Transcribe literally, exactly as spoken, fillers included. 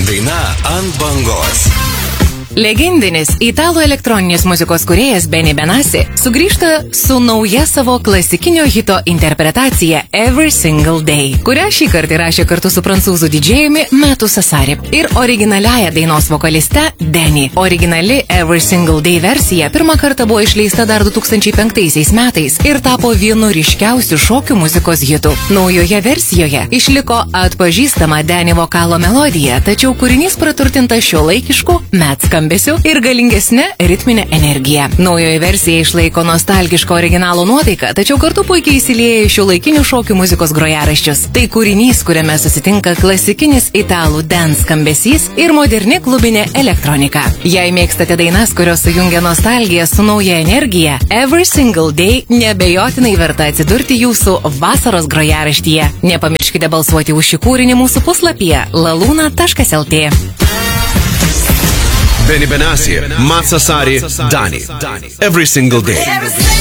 Daina ant bangos. Legendinis italų elektroninės muzikos kūrėjas Benny Benassi sugrįžta su nauja savo klasikinio hito interpretacija Every Single Day, kurią šį kartą įrašė kartu su prancūzų didžėjumi Matu Sassari ir originaliaja dainos vokaliste Danny. Originali Every Single Day versija pirmą kartą buvo išleista dar du tūkstančiai penktaisiais metais ir tapo vienu ryškiausių šokių muzikos hitų. Naujoje versijoje išliko atpažįstama Danny vokalo melodija, tačiau kūrinys praturtintas šiuolaikišku Mat skambesiu ir galingesnė ritminė energija. Naujoji versija išlaiko nostalgiško originalo nuotaiką, tačiau kartu puikiai įsilieja į šiuolaikinių šokių muzikos grojaraščius. Tai kūrinys, kuriame susitinka klasikinis italų dance skambesys ir moderni klubinė elektronika. Jei mėgstate dainas, kurios sujungia nostalgiją su nauja energija, Every Single Day neabejotinai verta atsidurti jūsų vasaros grojaraštyje. Nepamirškite balsuoti už šį kūrinį mūsų puslapyje laluna taškas el tė. Benny Benassi, Mat Sassari, Danny. Every Single Day.